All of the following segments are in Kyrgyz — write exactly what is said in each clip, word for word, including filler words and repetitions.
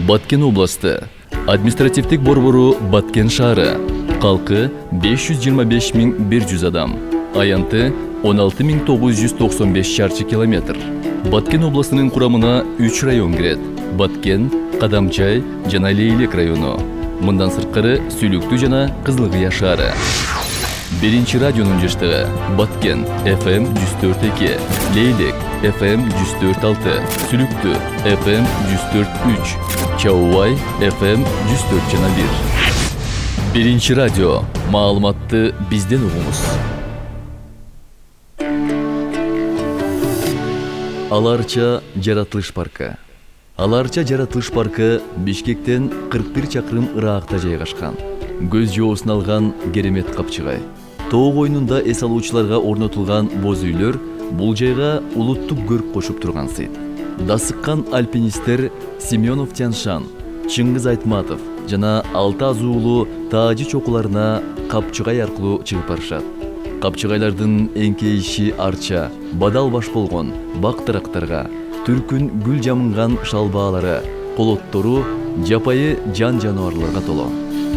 Баткен областы. Административдик борбору Баткен шаары. Калкы беш жүз жыйырма беш миң бир жүз адам. Аянты он алты миң тогуз жүз токсон беш шарчы километр. Баткен областынын курамына үч район кирет. Баткен, Кадамчай жана Лейлек району. Мындан сырткары Сүлүктүү жана Кызылкыя шаары. Биринчи радионун жыштыгы Баткен эф эм жүз төрт эки, Лейлек эф эм жүз төрт алты, Сүлүктүү эф эм жүз төрт үч, Чаубай эф эм жүз төрт жана бир. Биринчи радио. Маалыматты бизден угуңуз. Аларча жаратылыш паркы. Аларча жаратылыш паркы Бишкектен кырк бир чакырым ыракта жайгашкан. Көз жоосун алган керемет капчыгай. Тоо койнунда эс алуучуларга орнотулган боз үйлөр бул жайга улуттук көрк кошуп турган сыйт. Дасыккан альпинисттер Семенов Тяншан, Чыңгыз Айтматов жана алты азуулу таажы чокуларына капчыгай аркылуу чыгып барышат. Капчыгайлардын эңкейиши арча, бадал баш болгон бактырактарга, түркүн гүл жамынган шалбаалары, колоттору жапайы жан жаныбарларга толо.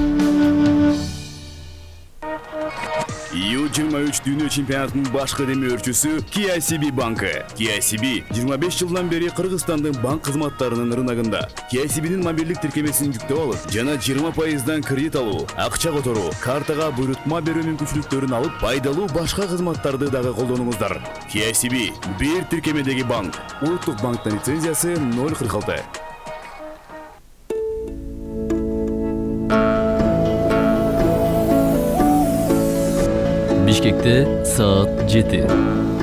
ю жыйырма үч дүйнө чемпионатынын башкы демөөрчүсү кей ай си би банкы. кей ай си би жыйырма беш жылдан бери Кыргызстандын банк кызматтарынын рыногунда. кей ай си би'нин мобилдик тиркемесин жүктөп алып, жана жыйырма пайыздан кредит алуу, акча которуу, картага буйрутма берүү мүмкүнчүлүктөрүн алып, пайдалуу башка кызматтарды дагы колдонуңуздар. кей ай си би бир тиркемедеги банк. Улуттук банктын лицензиясы ноль кырк алты. Бишкекте саат жети.